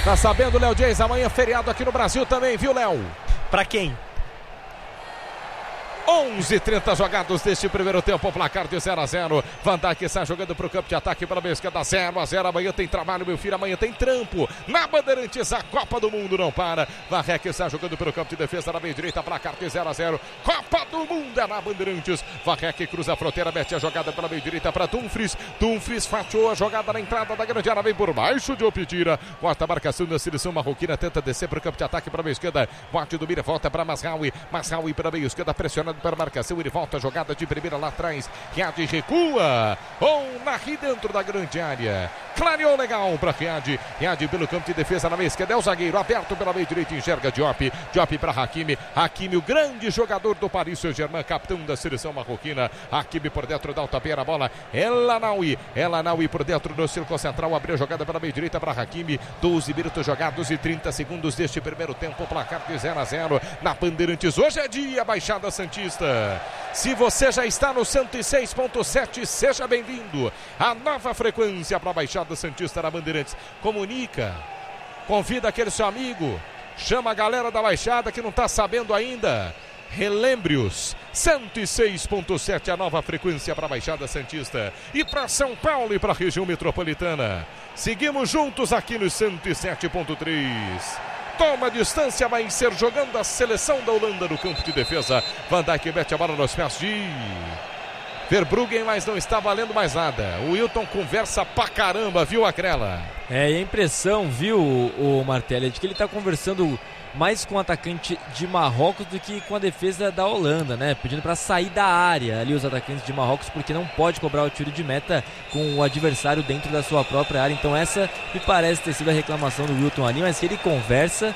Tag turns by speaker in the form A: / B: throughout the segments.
A: Tá sabendo, Léo Dias? Amanhã feriado aqui no Brasil também, viu, Léo?
B: Pra quem?
A: 11:30 jogados deste primeiro tempo, placar de 0-0. Van Dijk está jogando para o campo de ataque pela meia esquerda, 0-0. Amanhã tem trabalho, meu filho, amanhã tem trampo. Na Bandeirantes, a Copa do Mundo não para. Van Dijk está jogando pelo campo de defesa na meia direita, placar de 0-0. Copa do Mundo é na Bandeirantes. Van Dijk cruza a fronteira, mete a jogada pela meia direita para Dumfries. Dumfries fatiou a jogada na entrada da grande área, vem por baixo de Opitira. Corta a marcação da seleção marroquina, tenta descer para o campo de ataque para a meia esquerda. Bote do Mira, volta para Mazraoui. Mazraoui para a meia esquerda, pressionando para a marcação, ele volta a jogada de primeira lá atrás, Riad recua, Nahi dentro da grande área, clareou legal para Riad pelo campo de defesa na meia esquerda, é o zagueiro aberto pela meia direita, enxerga Diop para Hakimi, o grande jogador do Paris Saint-Germain, capitão da seleção marroquina. Hakimi por dentro da alta a bola, El Anaoui por dentro do círculo central, abriu a jogada pela meia direita para Hakimi, 12 minutos jogados e 30 segundos deste primeiro tempo, placar de 0-0 na Bandeirantes. Hoje é dia Baixada Santista. Se você já está no 106.7, seja bem-vindo. A nova frequência para a Baixada Santista na Bandeirantes. Comunica, convida aquele seu amigo, chama a galera da Baixada que não está sabendo ainda. Relembre-os, 106.7, a nova frequência para a Baixada Santista. E para São Paulo e para a região metropolitana. Seguimos juntos aqui no 107.3. Toma a distância, vai ser jogando a seleção da Holanda no campo de defesa. Van Dijk mete a bola nos pés de Verbruggen, mas não está valendo mais nada. O Wilton conversa pra caramba, viu, Acrela?
B: É, e a impressão, viu, o Martelli, de que ele tá conversando mais com o atacante de Marrocos do que com a defesa da Holanda, né? Pedindo para sair da área ali os atacantes de Marrocos, porque não pode cobrar o tiro de meta com o adversário dentro da sua própria área. Então essa me parece ter sido a reclamação do Wilton ali, mas que ele conversa,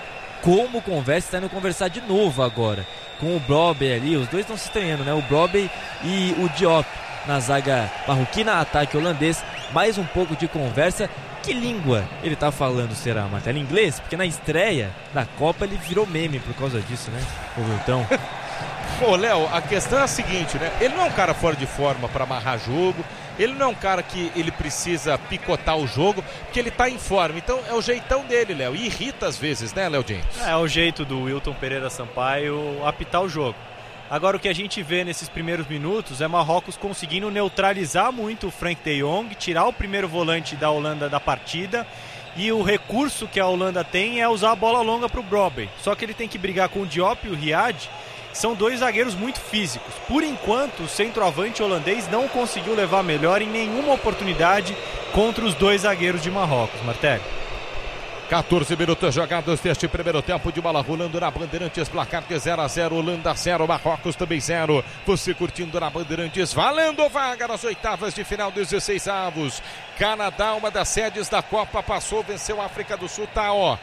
B: está indo conversar de novo agora com o Brobbey ali. Os dois estão se estranhando, né? O Brobbey e o Diop na zaga marroquina, ataque holandês, mais um pouco de conversa. Que língua ele tá falando, será, Martelli? Inglês? Porque na estreia da Copa ele virou meme por causa disso, né? O Wilton.
A: Ô, Léo, a questão é a seguinte, né? Ele não é um cara fora de forma para amarrar jogo, ele não é um cara que ele precisa picotar o jogo, porque ele tá em forma. Então é o jeitão dele, Léo, e irrita às vezes, né, Léo James?
C: É o jeito do Wilton Pereira Sampaio apitar o jogo. Agora o que a gente vê nesses primeiros minutos é Marrocos conseguindo neutralizar muito o Frank de Jong, tirar o primeiro volante da Holanda da partida, e o recurso que a Holanda tem é usar a bola longa para o Brobbey. Só que ele tem que brigar com o Diop e o Riad, são dois zagueiros muito físicos. Por enquanto, o centroavante holandês não conseguiu levar melhor em nenhuma oportunidade contra os dois zagueiros de Marrocos, Martelli.
A: 14 minutos jogados deste primeiro tempo, de bola rolando na Bandeirantes, placar de 0-0, Holanda 0, Marrocos também 0. Você curtindo na Bandeirantes, valendo vaga nas oitavas de final, 16 avos. Canadá, uma das sedes da Copa, passou, venceu a África do Sul, tá ó,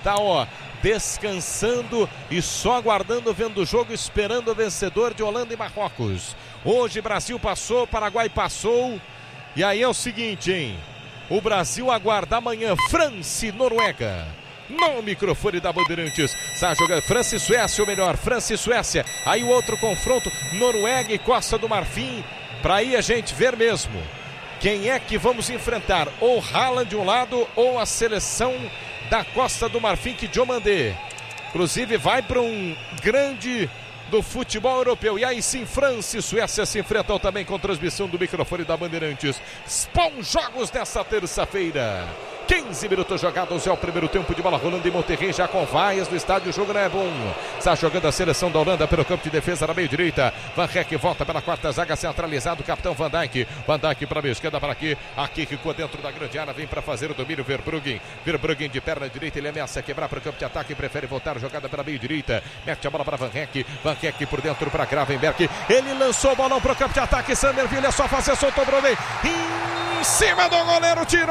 A: descansando e só aguardando, vendo o jogo, esperando o vencedor de Holanda e Marrocos. Hoje Brasil passou, Paraguai passou, e aí é o seguinte, hein? O Brasil aguarda amanhã França e Noruega. No microfone da Bandeirantes. Está jogando França e Suécia, ou melhor, França e Suécia. Aí o outro confronto, Noruega e Costa do Marfim. Para aí a gente ver mesmo quem é que vamos enfrentar. Ou Haaland de um lado, ou a seleção da Costa do Marfim, que Diomandé. Inclusive vai para um grande do futebol europeu. E aí sim, França e Suécia se enfrentam também com transmissão do microfone da Bandeirantes. Bons jogos dessa terça-feira. 15 minutos jogados, é o primeiro tempo, de bola rolando em Monterrey, já com vaias no estádio, o jogo não é bom. Está jogando a seleção da Holanda pelo campo de defesa na meio direita. Van Dijk volta pela quarta zaga, centralizado, capitão Van Dijk. Van Dijk para a meia esquerda, para aqui. Aqui ficou dentro da grande área, vem para fazer o domínio Verbruggen. Verbruggen de perna direita, ele ameaça quebrar para o campo de ataque, prefere voltar a jogada pela meio direita. Mete a bola para Van Dijk. Van Dijk por dentro para Gravenberch. Ele lançou o bolão para o campo de ataque. Sanderville é só fazer, soltou o Brobbey. Em cima do goleiro, tirou!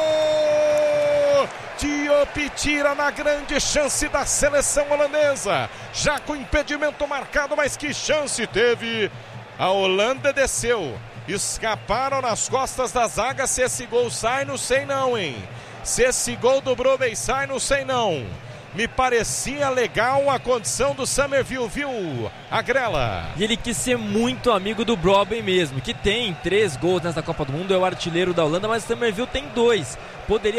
A: Diop tira na grande chance da seleção holandesa, já com impedimento marcado, mas que chance teve. A Holanda desceu, escaparam nas costas da zaga. Se esse gol sai, não sei não, hein? Se esse gol do Brobbey sai, não sei não. Me parecia legal a condição do Summerville, viu, Agrela?
B: E ele quis ser muito amigo do Brobbey mesmo, que tem 3 gols nessa Copa do Mundo, é o artilheiro da Holanda, mas o Summerville tem 2. Poderia